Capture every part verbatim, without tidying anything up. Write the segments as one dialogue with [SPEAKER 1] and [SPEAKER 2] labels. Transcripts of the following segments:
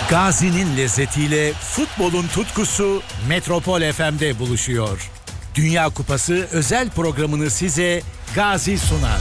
[SPEAKER 1] Gazi'nin lezzetiyle futbolun tutkusu Metropol F M'de buluşuyor. Dünya Kupası özel programını size Gazi sunar.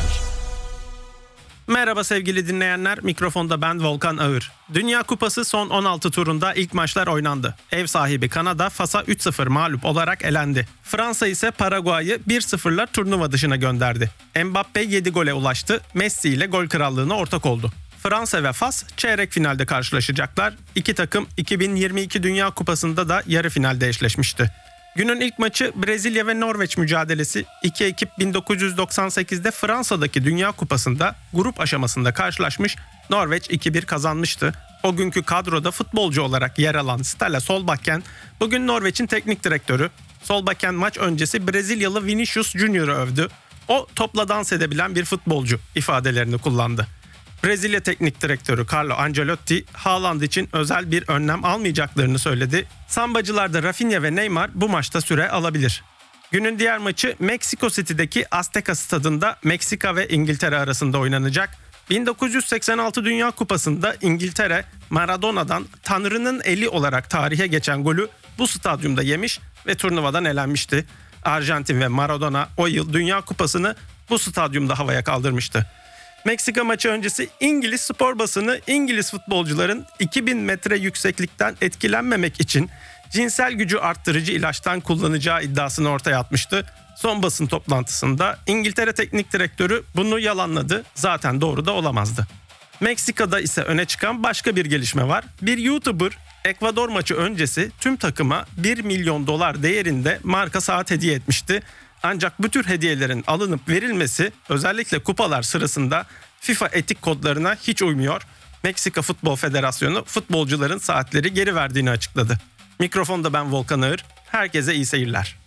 [SPEAKER 2] Merhaba sevgili dinleyenler, mikrofonda ben Volkan Ağır. Dünya Kupası son on altı turunda ilk maçlar oynandı. Ev sahibi Kanada Fas'a üç sıfır mağlup olarak elendi. Fransa ise Paraguay'ı bir sıfırla turnuva dışına gönderdi. Mbappe yedi gole ulaştı, Messi ile gol krallığına ortak oldu. Fransa ve Fas çeyrek finalde karşılaşacaklar. İki takım iki bin yirmi iki Dünya Kupası'nda da yarı finalde eşleşmişti. Günün ilk maçı Brezilya ve Norveç mücadelesi. İki ekip bin dokuz yüz doksan sekizde Fransa'daki Dünya Kupası'nda grup aşamasında karşılaşmış. Norveç iki bir kazanmıştı. O günkü kadroda futbolcu olarak yer alan Ståle Solbakken bugün Norveç'in teknik direktörü. Solbakken maç öncesi Brezilyalı Vinicius Junior'ı övdü. O topla dans edebilen bir futbolcu ifadelerini kullandı. Brezilya Teknik Direktörü Carlo Ancelotti, Haaland için özel bir önlem almayacaklarını söyledi. Sambacılarda Rafinha ve Neymar bu maçta süre alabilir. Günün diğer maçı Meksiko City'deki Azteca Stadında Meksika ve İngiltere arasında oynanacak. bin dokuz yüz seksen altı Dünya Kupası'nda İngiltere, Maradona'dan Tanrı'nın eli olarak tarihe geçen golü bu stadyumda yemiş ve turnuvadan elenmişti. Arjantin ve Maradona o yıl Dünya Kupası'nı bu stadyumda havaya kaldırmıştı. Meksika maçı öncesi İngiliz spor basını İngiliz futbolcuların iki bin metre yükseklikten etkilenmemek için cinsel gücü arttırıcı ilaçtan kullanacağı iddiasını ortaya atmıştı. Son basın toplantısında İngiltere Teknik Direktörü bunu yalanladı. Zaten doğru da olamazdı. Meksika'da ise öne çıkan başka bir gelişme var. Bir YouTuber Ekvador maçı öncesi tüm takıma bir milyon dolar değerinde marka saat hediye etmişti. Ancak bu tür hediyelerin alınıp verilmesi özellikle kupalar sırasında FIFA etik kodlarına hiç uymuyor. Meksika Futbol Federasyonu futbolcuların saatleri geri verdiğini açıkladı. Mikrofonda ben Volkan Ağır. Herkese iyi seyirler.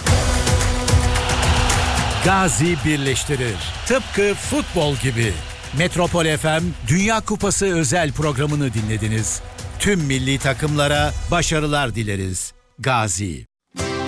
[SPEAKER 1] Gazi birleştirir. Tıpkı futbol gibi. Metropol F M Dünya Kupası özel programını dinlediniz. Tüm milli takımlara başarılar dileriz. Gazi.